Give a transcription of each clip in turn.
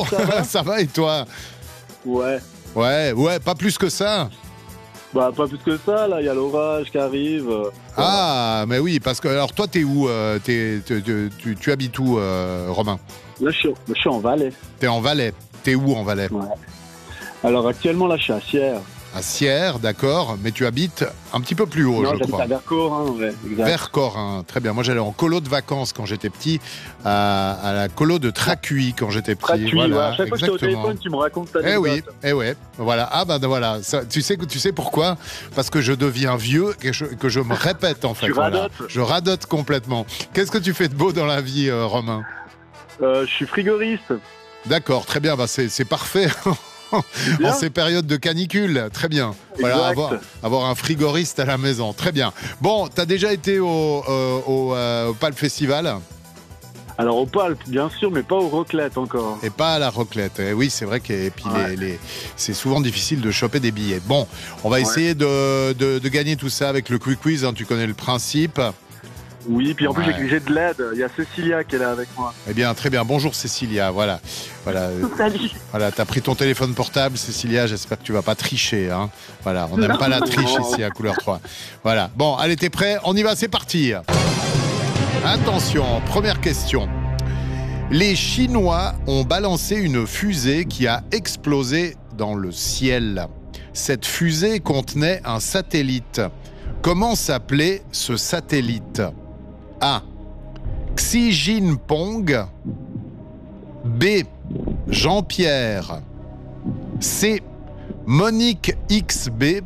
ça va. Ça va et toi? Ouais. Ouais, pas plus que ça. Bah, pas plus que ça, là, il y a l'orage qui arrive. Ah, mais oui, parce que, alors toi, t'es où? Tu habites où, Romain? Là, je suis en Valais. T'es en Valais. T'es où en Valais? Ouais. Alors, actuellement, là, je suis à Sierre. À Sierre, d'accord, mais tu habites un petit peu plus haut, Non, je j'habite crois. à Vercorin, ouais, exact. Vercorin, très bien. Moi, j'allais en colo de vacances quand j'étais petit, à la colo de Tracuy quand j'étais petit. Tracuy, voilà, ouais. À chaque fois que j'étais au exactement. téléphone, tu me racontes ta Eh oui, anecdote. ouais. Voilà. Ah ben voilà. Ça, tu sais pourquoi? Parce que je deviens vieux, que je me répète en fait. Tu radotes. Je radote complètement. Qu'est-ce que tu fais de beau dans la vie, Romain? Je suis frigoriste. D'accord, très bien. Bah, c'est parfait. Bien. En ces périodes de canicule, très bien. Voilà, avoir un frigoriste à la maison, très bien. Bon, t'as déjà été au Palp Festival? Alors au Palp, bien sûr, mais pas au Roclette encore. Et pas à la raclette. Eh oui, c'est vrai que c'est souvent difficile de choper des billets. Bon, on va essayer de gagner tout ça avec le Quick Quiz, hein, tu connais le principe. Oui, puis en plus j'ai de l'aide. Il y a Cécilia qui est là avec moi. Eh bien, très bien. Bonjour Cécilia, voilà. Salut. Voilà, t'as pris ton téléphone portable, Cécilia, j'espère que tu vas pas tricher. Hein. Voilà, on n'aime pas la triche ici à Couleur 3. Voilà, bon, allez, t'es prêt? On y va, c'est parti. Attention, première question. Les Chinois ont balancé une fusée qui a explosé dans le ciel. Cette fusée contenait un satellite. Comment s'appelait ce satellite? A. Xi Jinping. B. Jean-Pierre. C. Monique XB.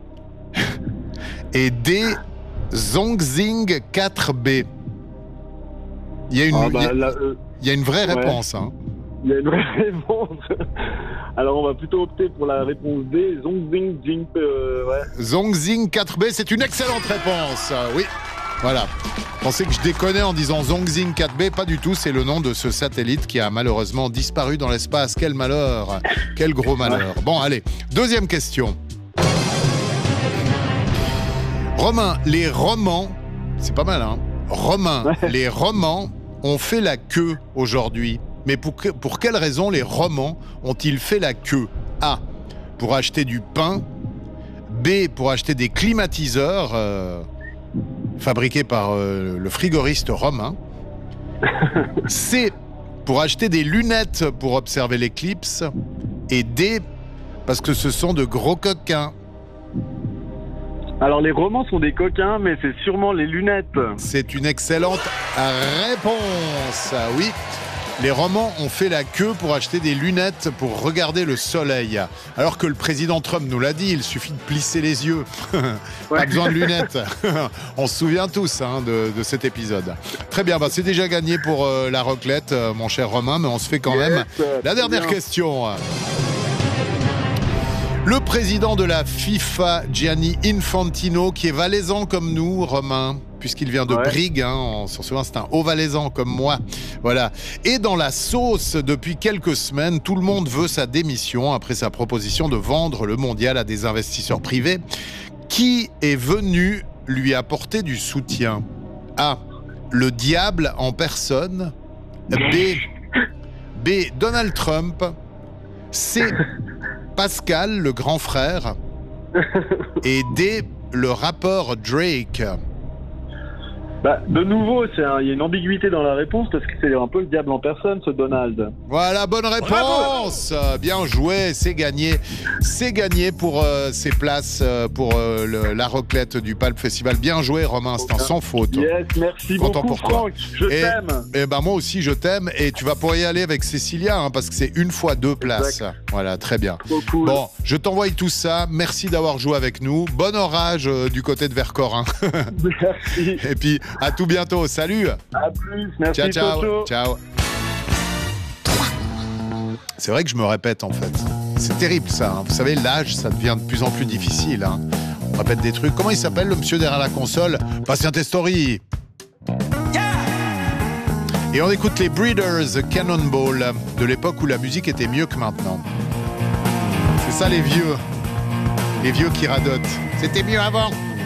Et D. Zhongxing 4B. Il y a une vraie réponse. Hein. Il y a une vraie réponse. Alors on va plutôt opter pour la réponse D. Zhongxing Zhongxing 4B, c'est une excellente réponse. Oui. Voilà. Je pensais que je déconnais en disant Zhongxing 4B, pas du tout, c'est le nom de ce satellite qui a malheureusement disparu dans l'espace. Quel malheur, quel gros malheur. Bon, allez, deuxième question. Romain, les romans, c'est pas mal, hein? Romain, les romans ont fait la queue aujourd'hui. Mais pour quelle raison les romans ont-ils fait la queue? A. Pour acheter du pain. B. Pour acheter des climatiseurs fabriqués par le frigoriste Romain. C. Pour acheter des lunettes pour observer l'éclipse. Et D. Parce que ce sont de gros coquins. Alors les romans sont des coquins, mais c'est sûrement les lunettes. C'est une excellente réponse. Oui. Les romans ont fait la queue pour acheter des lunettes pour regarder le soleil. Alors que le président Trump nous l'a dit, il suffit de plisser les yeux. Pas besoin de lunettes. On se souvient tous de cet épisode. Très bien, c'est déjà gagné pour la raclette, mon cher Romain, mais on se fait quand même la dernière question. Le président de la FIFA, Gianni Infantino, qui est valaisan comme nous, Romain, puisqu'il vient de Brigue, hein, on s'en souvient, c'est un haut-valaisan comme moi. Voilà. Et dans la sauce, depuis quelques semaines, tout le monde veut sa démission après sa proposition de vendre le mondial à des investisseurs privés. Qui est venu lui apporter du soutien? A. Le diable en personne. B. Donald Trump. C. Pascal, le grand frère. Et D. Le rappeur Drake. De nouveau, il y a une ambiguïté dans la réponse parce que c'est un peu le diable en personne, ce Donald. Voilà, bonne réponse. Bien joué, c'est gagné. C'est gagné pour ces places pour la raclette du Palp Festival. Bien joué, Romain, c'est un sans faute. Yes, merci Content beaucoup, pour toi. Franck. Je t'aime. Et moi aussi, je t'aime. Et tu vas pouvoir y aller avec Cécilia, hein, parce que c'est 1 fois 2 places. Exact. Voilà, très bien. Trop cool. Bon, je t'envoie tout ça. Merci d'avoir joué avec nous. Bon orage du côté de Vercorin. Merci. Et puis, à tout bientôt. Salut. À plus. Merci. Ciao, ciao. Toto. Ciao. C'est vrai que je me répète, en fait. C'est terrible, ça. Hein. Vous savez, l'âge, ça devient de plus en plus difficile. Hein. On répète des trucs. Comment il s'appelle, le monsieur derrière la console? Bastien Testori. Et on écoute les Breeders Cannonball, de l'époque où la musique était mieux que maintenant. C'est ça, les vieux. Les vieux qui radotent. C'était mieux avant.